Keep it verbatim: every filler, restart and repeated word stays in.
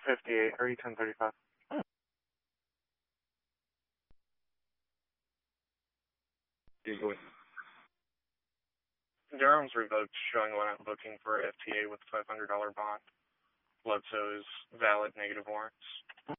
fifty-eight, or E ten thirty-five. Yeah, go ahead. Durham's revoked, showing one out booking for F T A with five hundred dollars bond. Bledsoe is valid negative warrants.